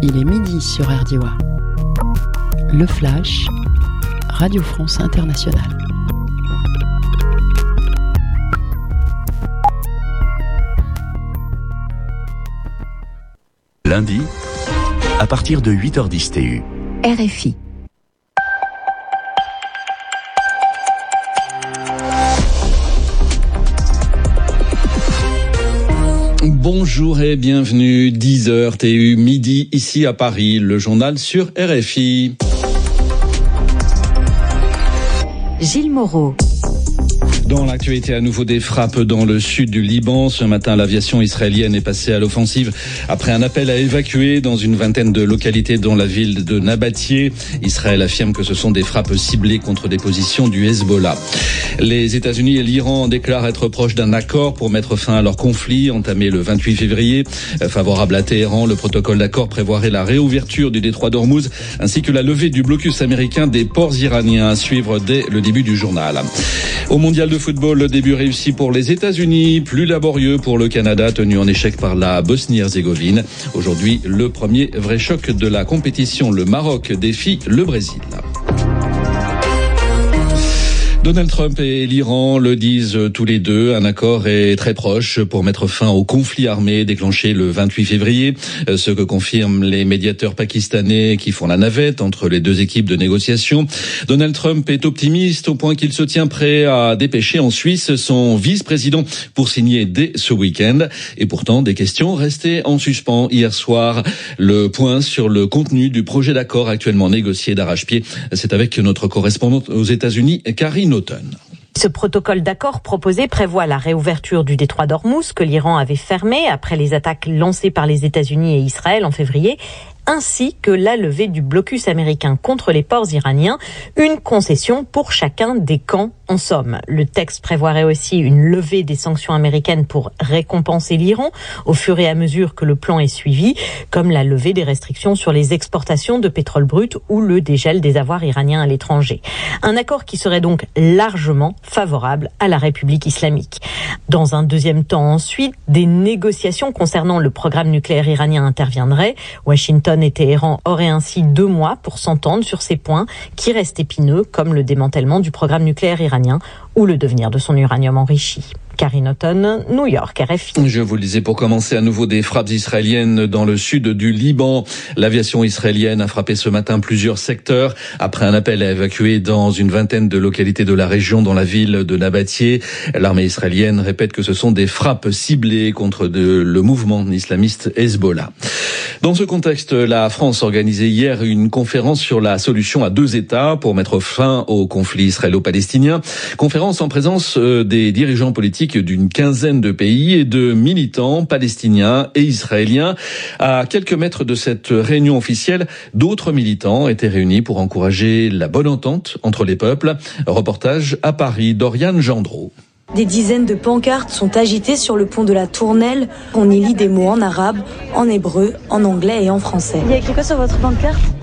Il est midi sur RDOA. Le Flash, Radio France Internationale. Lundi, à partir de 8h10 TU. RFI. Bonjour et bienvenue, 10h TU, midi ici à Paris, le journal sur RFI. Gilles Moreau. Dans l'actualité, à nouveau des frappes dans le sud du Liban. Ce matin, l'aviation israélienne est passée à l'offensive après un appel à évacuer dans une vingtaine de localités dans la ville de Nabatieh. Israël affirme que ce sont des frappes ciblées contre des positions du Hezbollah. Les États-Unis et l'Iran déclarent être proches d'un accord pour mettre fin à leur conflit entamé le 28 février. Favorable à Téhéran, le protocole d'accord prévoirait la réouverture du détroit d'Ormuz ainsi que la levée du blocus américain des ports iraniens à suivre dès le début du journal. Au mondial de football, le début réussi pour les États-Unis, plus laborieux pour le Canada, tenu en échec par la Bosnie-Herzégovine. Aujourd'hui, le premier vrai choc de la compétition, le Maroc défie le Brésil. Donald Trump et l'Iran le disent tous les deux, un accord est très proche pour mettre fin au conflit armé déclenché le 28 février, ce que confirment les médiateurs pakistanais qui font la navette entre les deux équipes de négociation. Donald Trump est optimiste au point qu'il se tient prêt à dépêcher en Suisse son vice-président pour signer dès ce week-end. Et pourtant, des questions restaient en suspens hier soir. Le point sur le contenu du projet d'accord actuellement négocié d'arrache-pied, c'est avec notre correspondante aux États-Unis, Karine Autonne. Ce protocole d'accord proposé prévoit la réouverture du détroit d'Ormuz que l'Iran avait fermé après les attaques lancées par les États-Unis et Israël en février, ainsi que la levée du blocus américain contre les ports iraniens, une concession pour chacun des camps en somme. Le texte prévoirait aussi une levée des sanctions américaines pour récompenser l'Iran au fur et à mesure que le plan est suivi, comme la levée des restrictions sur les exportations de pétrole brut ou le dégel des avoirs iraniens à l'étranger. Un accord qui serait donc largement favorable à la République islamique. Dans un deuxième temps ensuite, des négociations concernant le programme nucléaire iranien interviendraient. Washington et Téhéran auraient ainsi 2 mois pour s'entendre sur ces points qui restent épineux, comme le démantèlement du programme nucléaire iranien ou le devenir de son uranium enrichi. Karine Autonne, New York, RFI. Je vous le disais, pour commencer, à nouveau des frappes israéliennes dans le sud du Liban. L'aviation israélienne a frappé ce matin plusieurs secteurs après un appel à évacuer dans une vingtaine de localités de la région, dans la ville de Nabatieh. L'armée israélienne répète que ce sont des frappes ciblées contre le mouvement islamiste Hezbollah. Dans ce contexte, la France organisait hier une conférence sur la solution à 2 États pour mettre fin au conflit israélo-palestinien. Conférence en présence des dirigeants politiques d'une quinzaine de pays et de militants palestiniens et israéliens. À quelques mètres de cette réunion officielle, d'autres militants étaient réunis pour encourager la bonne entente entre les peuples. Reportage à Paris d'Oriane Gendreau. Des dizaines de pancartes sont agitées sur le pont de la Tournelle. On y lit des mots en arabe, en hébreu, en anglais et en français. Il y a écrit quoi sur votre pancarte ?